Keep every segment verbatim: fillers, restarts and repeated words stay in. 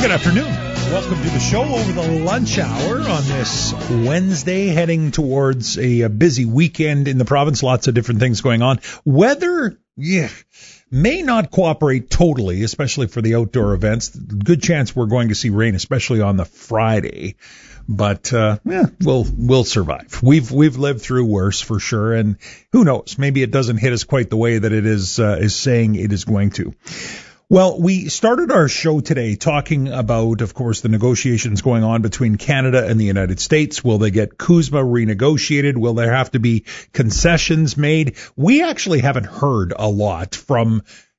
Good afternoon. Welcome to the show over the lunch hour on this Wednesday, heading towards a, a busy weekend in the province. Lots of different things going on. Weather, yeah, may not cooperate totally, especially for the outdoor events. Good chance we're going to see rain, especially on the Friday. But uh, yeah, we'll we'll survive. We've we've lived through worse for sure, and who knows? Maybe it doesn't hit us quite the way that it is uh, is saying it is going to. Well, we started our show today talking about, of course, the negotiations going on between Canada and the United States. Will they get CUSMA renegotiated? Will there have to be concessions made? We actually haven't heard a lot from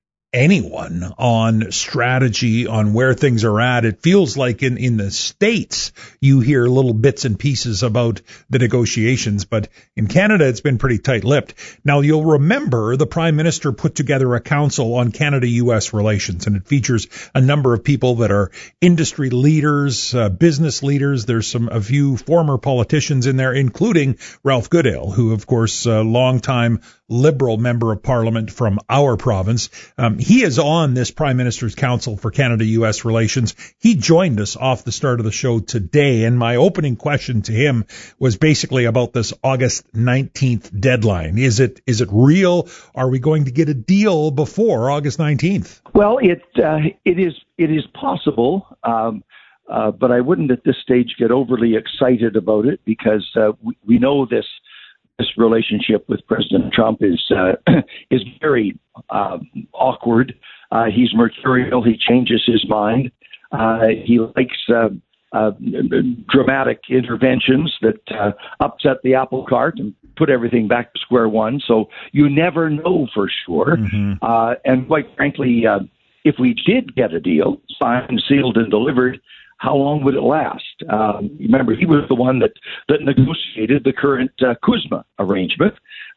anyone on strategy, on where things are at. It feels like in, in the States, you hear little bits and pieces about the negotiations, but in Canada, it's been pretty tight-lipped. Now, you'll remember the Prime Minister put together a council on Canada-U S relations, and it features a number of people that are industry leaders, uh, business leaders. There's some a few former politicians in there, including Ralph Goodale, who, of course, a longtime Liberal member of Parliament from our province. Um, he is on this Prime Minister's Council for Canada-U S relations. He joined us off the start of the show today, and my opening question to him was basically about this August nineteenth deadline. Is it is it real? Are we going to get a deal before August nineteenth? Well, it uh, it is it is possible, um, uh, but I wouldn't at this stage get overly excited about it because uh, we, we know this. This relationship with President Trump is uh, is very uh, awkward. Uh, he's mercurial. He changes his mind. Uh, he likes uh, uh, dramatic interventions that uh, upset the apple cart and put everything back to square one. So you never know for sure. Mm-hmm. Uh, and quite frankly, uh, if we did get a deal, signed, sealed, and delivered, how long would it last? Um, remember, he was the one that, that negotiated the current uh, CUSMA arrangement,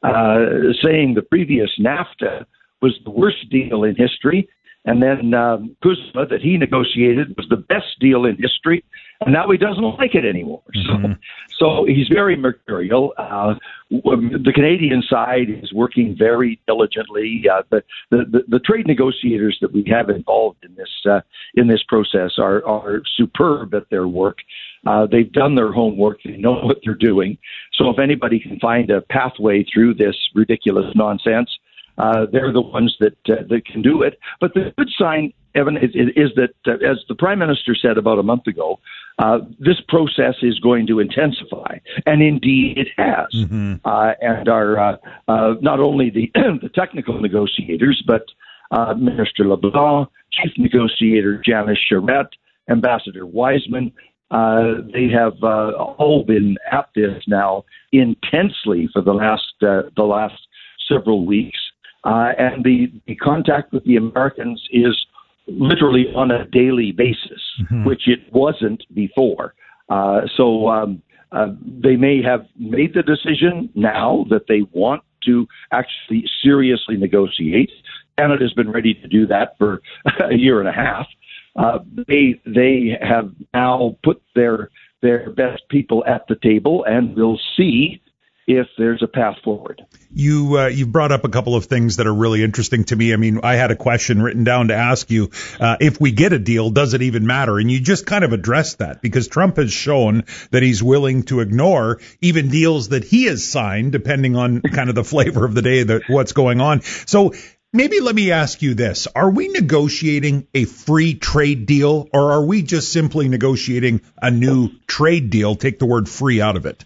uh, saying the previous NAFTA was the worst deal in history, and then um, CUSMA that he negotiated was the best deal in history, and now he doesn't like it anymore. Mm-hmm. So, so he's very mercurial. Uh, the Canadian side is working very diligently. Uh, the, the the trade negotiators that we have involved in this uh, in this process are are superb at their work. Uh, they've done their homework. They know what they're doing. So if anybody can find a pathway through this ridiculous nonsense, Uh, they're the ones that uh, that can do it. But the good sign, Evan, is, is that, uh, as the Prime Minister said about a month ago, uh, this process is going to intensify, and indeed it has. Mm-hmm. Uh, and our uh, uh, not only the the technical negotiators, but uh, Minister LeBlanc, Chief Negotiator Janice Charette, Ambassador Wiseman, uh, they have uh, all been at this now intensely for the last uh, the last several weeks. Uh, and the, the contact with the Americans is literally on a daily basis, mm-hmm. which it wasn't before. Uh, so um, uh, they may have made the decision now that they want to actually seriously negotiate. Canada's been ready to do that for a year and a half. Uh, they they have now put their their best people at the table, and we'll see if there's a path forward. You uh, you brought up a couple of things that are really interesting to me. I mean, I had a question written down to ask you, uh, if we get a deal, does it even matter? And you just kind of addressed that, because Trump has shown that he's willing to ignore even deals that he has signed, depending on kind of the flavor of the day, that what's going on. So maybe let me ask you this. Are we negotiating a free trade deal, or are we just simply negotiating a new trade deal? Take the word free out of it.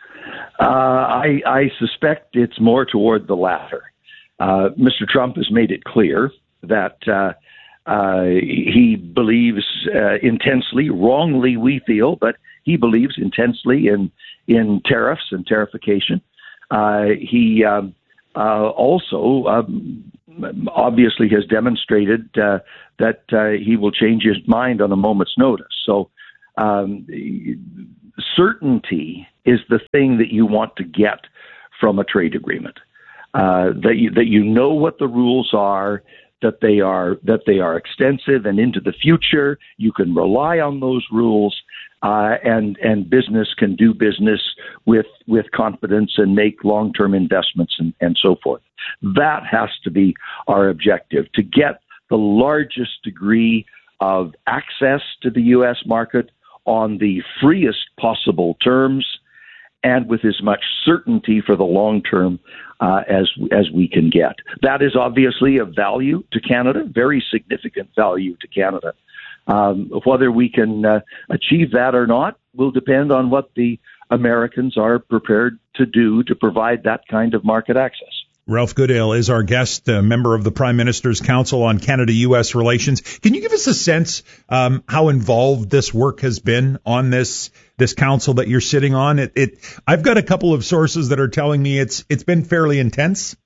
Uh, I, I suspect it's more toward the latter. Uh, Mister Trump has made it clear that uh, uh, he believes uh, intensely, wrongly we feel, but he believes intensely in in tariffs and tarification. Uh, he um, uh, also um, obviously has demonstrated uh, that uh, he will change his mind on a moment's notice. So um, certainty is the thing that you want to get from a trade agreement. Uh, that you that you know what the rules are, that they are that they are extensive and into the future. You can rely on those rules, uh, and and business can do business with with confidence and make long-term investments and, and so forth. That has to be our objective, to get the largest degree of access to the U S market on the freest possible terms and with as much certainty for the long term uh, as as we can get. That is obviously of value to Canada, very significant value to Canada. Um, whether we can uh, achieve that or not will depend on what the Americans are prepared to do to provide that kind of market access. Ralph Goodale is our guest, a member of the Prime Minister's Council on Canada-U S Relations. Can you give us a sense um, how involved this work has been on this this council that you're sitting on? It, it I've got a couple of sources that are telling me it's it's been fairly intense.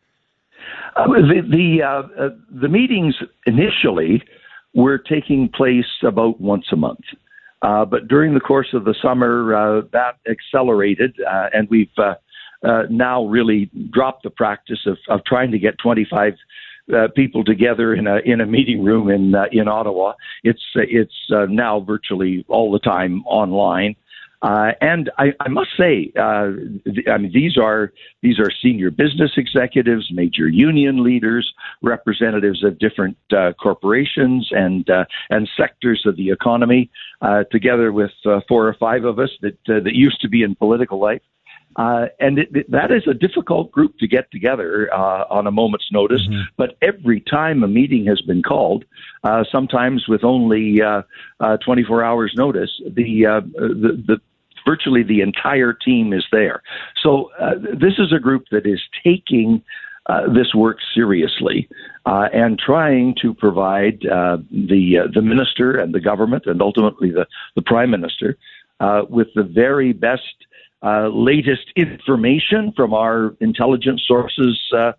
Uh, the the, uh, uh, the meetings initially were taking place about once a month. Uh, but during the course of the summer, uh, that accelerated, uh, and we've uh, uh, now really dropped the practice of, of trying to get twenty-five uh, people together in a in a meeting room in uh, in Ottawa. It's uh, it's uh, now virtually all the time online. Uh, and I, I must say, uh, th- I mean, these are these are senior business executives, major union leaders, representatives of different uh, corporations and uh, and sectors of the economy, uh, together with uh, four or five of us that uh, that used to be in political life. Uh, and it, it, that is a difficult group to get together uh, on a moment's notice. Mm-hmm. But every time a meeting has been called, uh, sometimes with only uh, uh, twenty-four hours notice, the, uh, the the virtually the entire team is there. So uh, this is a group that is taking uh, this work seriously uh, and trying to provide uh, the uh, the minister and the government and ultimately the, the prime minister uh, with the very best Uh, latest information from our intelligence sources uh,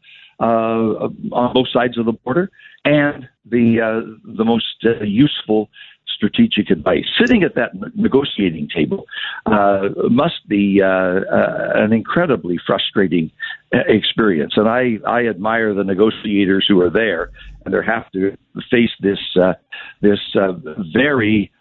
uh, on both sides of the border, and the uh, the most uh, useful strategic advice. Sitting at that negotiating table uh, must be uh, uh, an incredibly frustrating experience, and I, I admire the negotiators who are there and they have to face this uh, this uh, very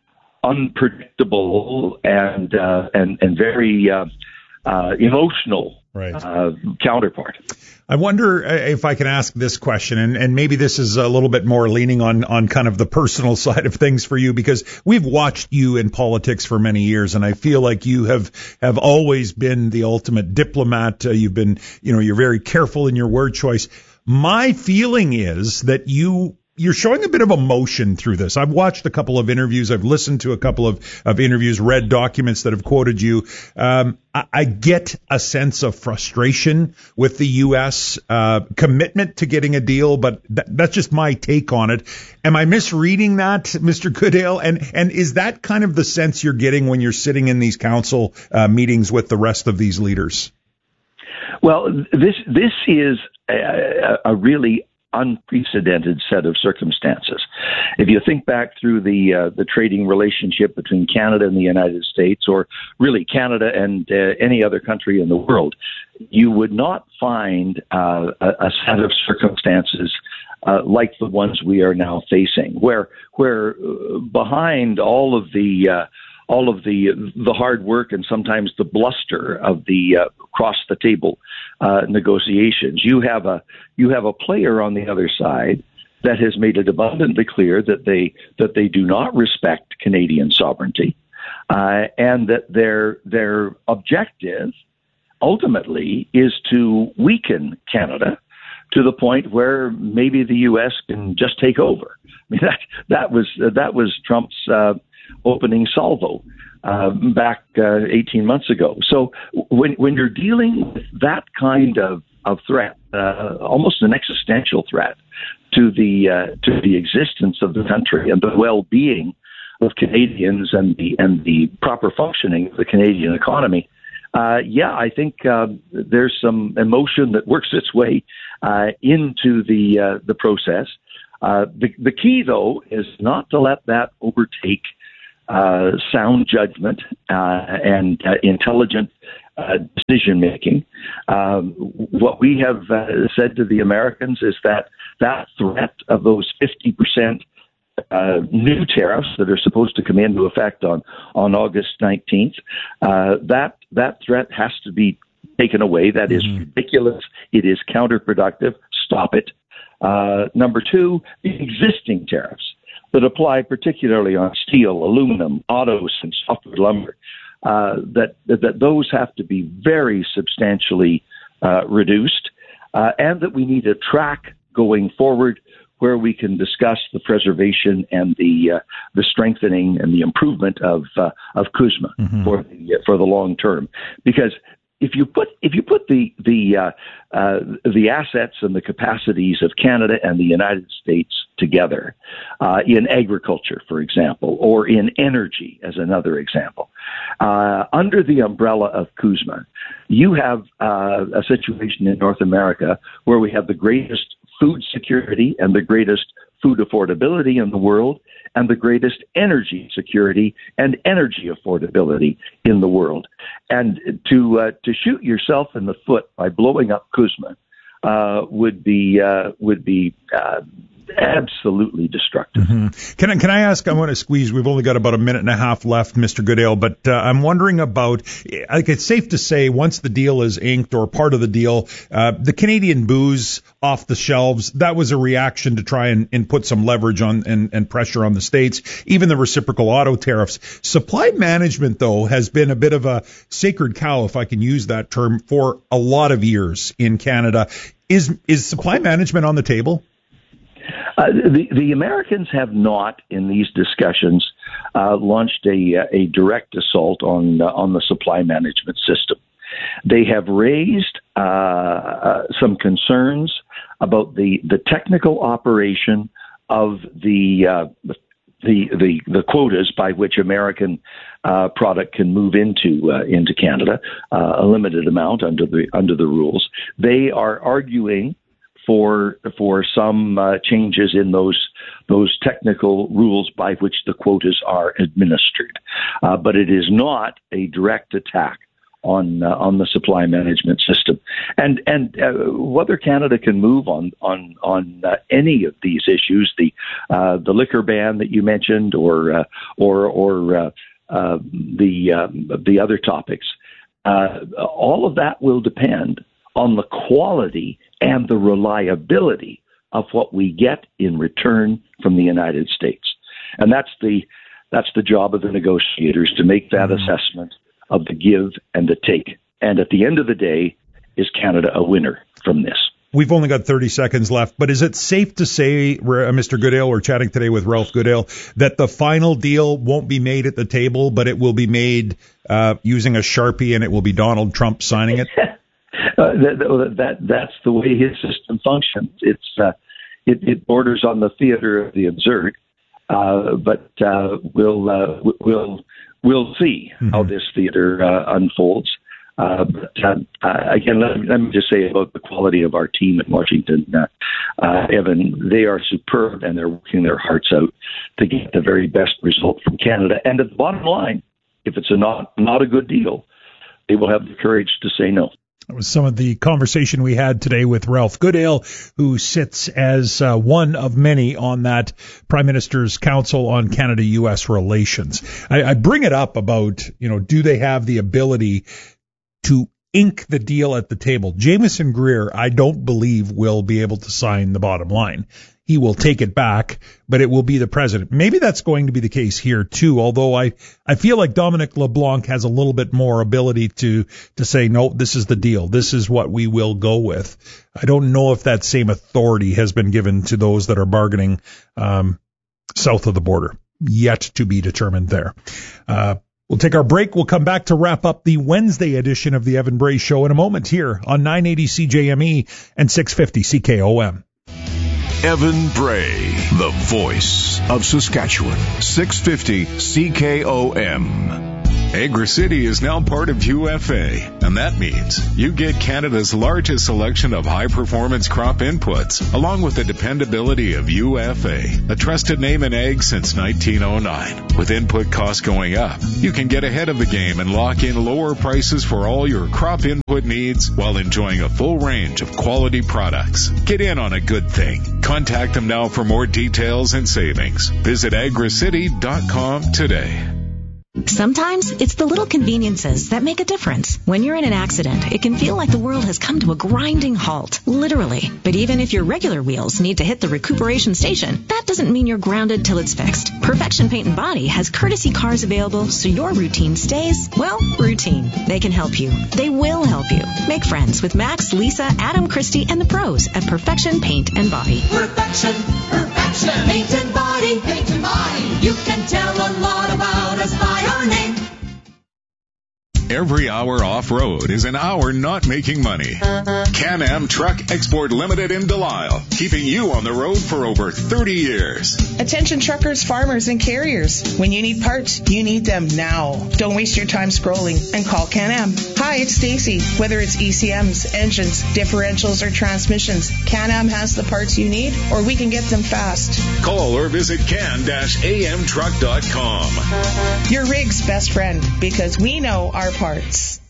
unpredictable and uh, and and very uh, uh, emotional right. uh, counterpart. I wonder if I can ask this question, and, and maybe this is a little bit more leaning on, on kind of the personal side of things for you, because we've watched you in politics for many years, and I feel like you have, have always been the ultimate diplomat. Uh, you've been, you know, you're very careful in your word choice. My feeling is that you You're showing a bit of emotion through this. I've watched a couple of interviews. I've listened to a couple of, of interviews, read documents that have quoted you. Um, I, I get a sense of frustration with the U S uh, commitment to getting a deal, but th- that's just my take on it. Am I misreading that, Mister Goodale? And and is that kind of the sense you're getting when you're sitting in these council uh, meetings with the rest of these leaders? Well, this this is a, a really unprecedented set of circumstances. If you think back through the uh, the trading relationship between Canada and the United States, or really Canada and uh, any other country in the world, you would not find uh, a, a set of circumstances uh, like the ones we are now facing, where where uh, behind all of the uh, all of the the hard work and sometimes the bluster of the uh, across the table uh, negotiations, you have a you have a player on the other side that has made it abundantly clear that they that they do not respect Canadian sovereignty, uh, and that their their objective ultimately is to weaken Canada to the point where maybe the U S can just take over. I mean, that that was that was Trump's uh, opening salvo uh, back uh, eighteen months ago. So when when you're dealing with that kind of of threat, uh, almost an existential threat to the uh, to the existence of the country and the well-being of Canadians and the and the proper functioning of the Canadian economy, uh, yeah, I think uh, there's some emotion that works its way uh, into the uh, the process. Uh, the the key, though, is not to let that overtake uh, sound judgment uh, and uh, intelligent uh, decision making. Um, what we have uh, said to the Americans is that that threat of those fifty percent uh, new tariffs that are supposed to come into effect on on August nineteenth, uh, that that threat has to be taken away. That is mm-hmm. ridiculous. It is counterproductive. Stop it. Uh, number two, the existing tariffs that apply particularly on steel, aluminum, autos, and softwood lumber, uh, that, that those have to be very substantially uh, reduced, uh, and that we need a track going forward where we can discuss the preservation and the uh, the strengthening and the improvement of uh, of CUSMA mm-hmm. for the uh, for the long term. Because if you put if you put the the uh, uh, the assets and the capacities of Canada and the United States together uh, in agriculture, for example, or in energy, as another example, uh, under the umbrella of CUSMA, you have uh, a situation in North America where we have the greatest food security and the greatest food affordability in the world, and the greatest energy security and energy affordability in the world. And to uh, to shoot yourself in the foot by blowing up CUSMA uh, would be uh, would be uh, absolutely destructive. Mm-hmm. Can I can I ask? I want to squeeze. We've only got about a minute and a half left, Mister Goodale, but uh, I'm wondering about. Like, it's safe to say, once the deal is inked or part of the deal, uh, the Canadian booze off the shelves. That was a reaction to try and, and put some leverage on and, and pressure on the states. Even the reciprocal auto tariffs. Supply management, though, has been a bit of a sacred cow, if I can use that term, for a lot of years in Canada. Is is supply management on the table? Uh, the, the Americans have not, in these discussions, uh, launched a, a direct assault on uh, on the supply management system. They have raised uh, uh, some concerns about the, the technical operation of the uh, the, the the quotas by which American uh, product can move into uh, into Canada, uh, a limited amount under the under the rules. They are arguing for for some uh, changes in those those technical rules by which the quotas are administered, uh, but it is not a direct attack on uh, on the supply management system. And and uh, whether Canada can move on on on uh, any of these issues, the uh, the liquor ban that you mentioned, or uh, or or uh, uh, the uh, the other topics, uh, all of that will depend on the quality and the reliability of what we get in return from the United States. And that's the that's the job of the negotiators, to make that mm-hmm. assessment of the give and the take. And at the end of the day, is Canada a winner from this? We've only got thirty seconds left, but is it safe to say, Mister Goodale, we're chatting today with Ralph Goodale, that the final deal won't be made at the table, but it will be made uh, using a Sharpie, and it will be Donald Trump signing it? Uh, that, that that's the way his system functions. It's uh, it, it borders on the theater of the absurd, uh, but uh, we'll uh, we'll we'll see mm-hmm. how this theater uh, unfolds. Uh, but uh, uh, again, let me, let me just say about the quality of our team in Washington, uh, uh, Evan. They are superb, and they're working their hearts out to get the very best result from Canada. And at the bottom line, if it's a not not a good deal, they will have the courage to say no. That was some of the conversation we had today with Ralph Goodale, who sits as uh, one of many on that Prime Minister's Council on Canada-U S Relations. I, I bring it up about, you know, do they have the ability to ink the deal at the table? Jameson Greer, I don't believe, will be able to sign the bottom line. He will take it back, but it will be the president. Maybe that's going to be the case here too, although I, I feel like Dominic LeBlanc has a little bit more ability to, to say, no, this is the deal. This is what we will go with. I don't know if that same authority has been given to those that are bargaining um, south of the border. Yet to be determined there. Uh, we'll take our break. We'll come back to wrap up the Wednesday edition of the Evan Bray Show in a moment here on nine eighty C J M E and six fifty C K O M. Evan Bray, the voice of Saskatchewan, six fifty C K O M. AgriCity is now part of U F A, and that means you get Canada's largest selection of high-performance crop inputs, along with the dependability of U F A, a trusted name in ag since nineteen oh nine. With input costs going up, you can get ahead of the game and lock in lower prices for all your crop input needs while enjoying a full range of quality products. Get in on a good thing. Contact them now for more details and savings. Visit agri city dot com today. Sometimes it's the little conveniences that make a difference. When you're in an accident, it can feel like the world has come to a grinding halt, literally. But even if your regular wheels need to hit the recuperation station, that doesn't mean you're grounded till it's fixed. Perfection Paint and Body has courtesy cars available so your routine stays, well, routine. They can help you. They will help you. Make friends with Max, Lisa, Adam, Christy, and the pros at Perfection Paint and Body. Perfection, perfection, paint and body, paint and body. You can tell a lot about us by our name. Every hour off-road is an hour not making money. Can-Am Truck Export Limited in Delisle, keeping you on the road for over thirty years. Attention truckers, farmers, and carriers. When you need parts, you need them now. Don't waste your time scrolling and call Can-Am. Hi, it's Stacy. Whether it's E C Ms, engines, differentials, or transmissions, Can-Am has the parts you need, or we can get them fast. Call or visit can A M truck dot com. Your rig's best friend, because we know our parts.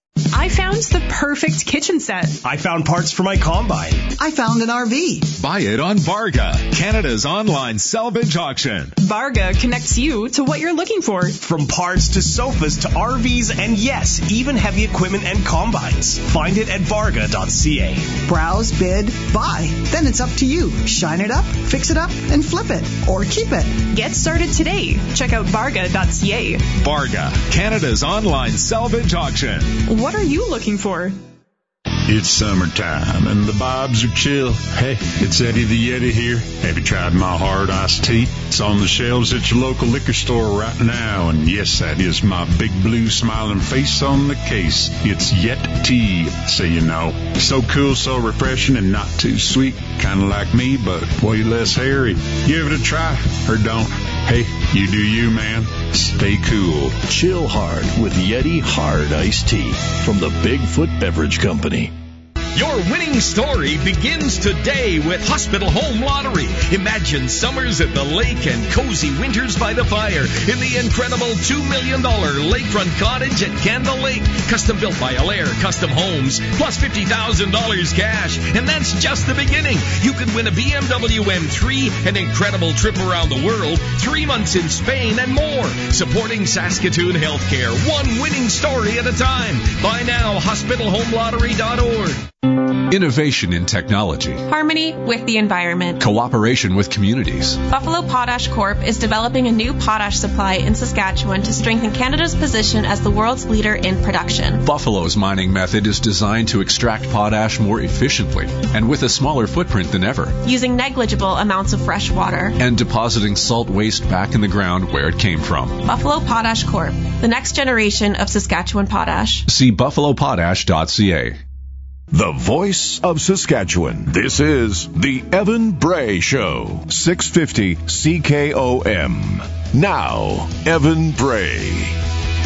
I found the perfect kitchen set. I found parts for my combine. I found an R V. Buy it on Varga, Canada's online salvage auction. Varga connects you to what you're looking for. From parts to sofas to R Vs and yes, even heavy equipment and combines. Find it at varga dot c a. Browse, bid, buy. Then it's up to you. Shine it up, fix it up, and flip it. Or keep it. Get started today. Check out varga dot c a. Varga, Canada's online salvage auction. What are you looking for? It's summertime and the vibes are chill. Hey, it's Eddie the Yeti here. Have you tried my hard iced tea? It's on the shelves at your local liquor store right now. And yes, that is my big blue smiling face on the case. It's Yet Tea, so you know. So cool, so refreshing, and not too sweet. Kind of like me, but way less hairy. Give it a try, or don't. Hey, you do you, man. Stay cool. Chill hard with Yeti Hard Iced Tea from the Bigfoot Beverage Company. Your winning story begins today with Hospital Home Lottery. Imagine summers at the lake and cozy winters by the fire in the incredible two million dollars lakefront cottage at Candle Lake. Custom built by Allaire Custom Homes, plus fifty thousand dollars cash. And that's just the beginning. You could win a B M W M three, an incredible trip around the world, three months in Spain, and more. Supporting Saskatoon Healthcare, one winning story at a time. Buy now, hospital home lottery dot org. Innovation in technology. Harmony with the environment. Cooperation with communities. Buffalo Potash Corp is developing a new potash supply in Saskatchewan to strengthen Canada's position as the world's leader in production. Buffalo's mining method is designed to extract potash more efficiently and with a smaller footprint than ever. Using negligible amounts of fresh water. And depositing salt waste back in the ground where it came from. Buffalo Potash Corp, the next generation of Saskatchewan potash. See buffalo potash dot c a. The voice of Saskatchewan. This is the Evan Bray Show. six fifty C K O M. Now, Evan Bray.